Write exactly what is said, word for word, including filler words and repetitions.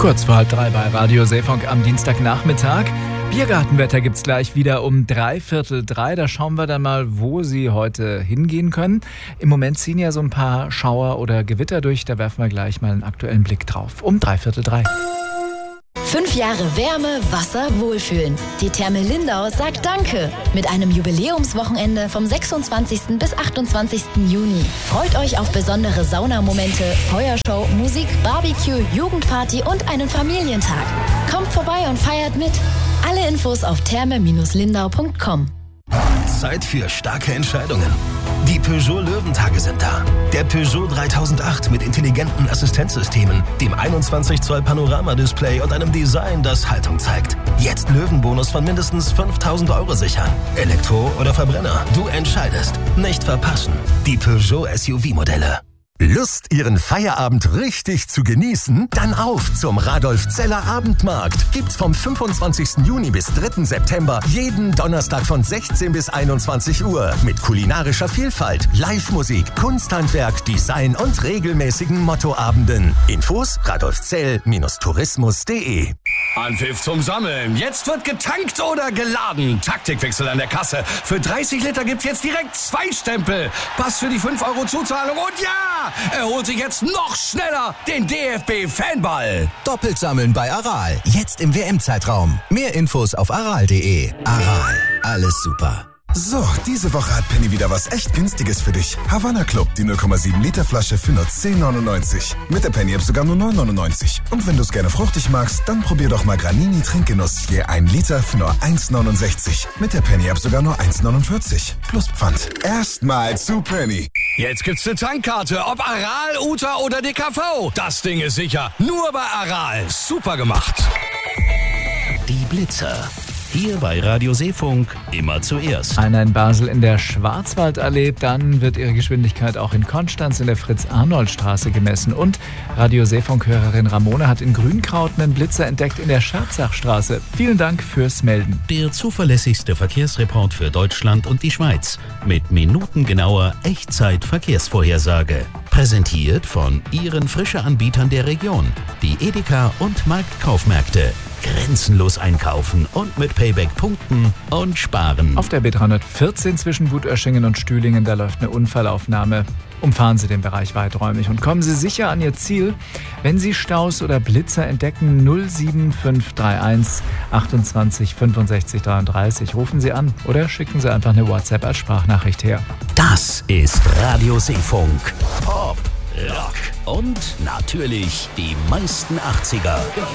Kurz vor halb drei bei Radio Seefunk am Dienstagnachmittag. Biergartenwetter gibt's gleich wieder um dreiviertel drei. Da schauen wir dann mal, wo Sie heute hingehen können. Im Moment ziehen ja so ein paar Schauer oder Gewitter durch. Da werfen wir gleich mal einen aktuellen Blick drauf. Um dreiviertel drei. Fünf Jahre Wärme, Wasser, Wohlfühlen. Die Therme Lindau sagt Danke. Mit einem Jubiläumswochenende vom sechsundzwanzigsten bis achtundzwanzigsten Juni. Freut euch auf besondere Saunamomente, Feuershow, Musik, Barbecue, Jugendparty und einen Familientag. Kommt vorbei und feiert mit. Alle Infos auf therme Bindestrich lindau Punkt com. Zeit für starke Entscheidungen. Die Peugeot Löwentage sind da. Der Peugeot dreitausendacht mit intelligenten Assistenzsystemen, dem einundzwanzig Zoll Panorama-Display und einem Design, das Haltung zeigt. Jetzt Löwenbonus von mindestens fünftausend Euro sichern. Elektro oder Verbrenner, du entscheidest. Nicht verpassen. Die Peugeot S U V-Modelle. Lust, Ihren Feierabend richtig zu genießen? Dann auf zum Radolf-Zeller Abendmarkt. Gibt's vom fünfundzwanzigsten Juni bis dritten September jeden Donnerstag von sechzehn bis einundzwanzig Uhr. Mit kulinarischer Vielfalt, Live-Musik, Kunsthandwerk, Design und regelmäßigen Mottoabenden. Infos radolfzell Bindestrich tourismus Punkt de. Anpfiff zum Sammeln. Jetzt wird getankt oder geladen. Taktikwechsel an der Kasse. Für dreißig Liter gibt's jetzt direkt zwei Stempel. Pass für die fünf Euro Zuzahlung. Und ja, er holt sich jetzt noch schneller den D F B-Fanball. Doppelt sammeln bei Aral. Jetzt im W M-Zeitraum. Mehr Infos auf aral punkt de. Aral. Alles super. So, diese Woche hat Penny wieder was echt Günstiges für dich. Havana Club, die null Komma sieben Liter Flasche für nur zehn neunundneunzig. Mit der Penny App sogar nur neun neunundneunzig. Und wenn du es gerne fruchtig magst, dann probier doch mal Granini Trinkgenuss. Je ein Liter für nur eins neunundsechzig. Mit der Penny App sogar nur eins neunundvierzig. Plus Pfand. Erstmal zu Penny. Jetzt gibt's eine Tankkarte. Ob Aral, Uta oder D K V. Das Ding ist sicher. Nur bei Aral. Super gemacht. Die Blitzer. Hier bei Radio Seefunk immer zuerst. Einer in Basel in der Schwarzwaldallee, dann wird ihre Geschwindigkeit auch in Konstanz in der Fritz-Arnold-Straße gemessen. Und Radio Seefunk-Hörerin Ramona hat in Grünkraut einen Blitzer entdeckt in der Scherzachstraße. Vielen Dank fürs Melden. Der zuverlässigste Verkehrsreport für Deutschland und die Schweiz mit minutengenauer Echtzeit-Verkehrsvorhersage. Präsentiert von Ihren Frische-Anbietern der Region, die Edeka und Marktkaufmärkte. Grenzenlos einkaufen und mit Payback punkten und sparen. Auf der B dreihundertvierzehn zwischen Gutöschingen und Stühlingen, da läuft eine Unfallaufnahme. Umfahren Sie den Bereich weiträumig und kommen Sie sicher an Ihr Ziel. Wenn Sie Staus oder Blitzer entdecken, null sieben fünf drei eins achtundzwanzig fünfundsechzig dreiunddreißig. Rufen Sie an oder schicken Sie einfach eine WhatsApp als Sprachnachricht her. Das ist Radio Seefunk. Pop, Rock und natürlich die meisten achtziger.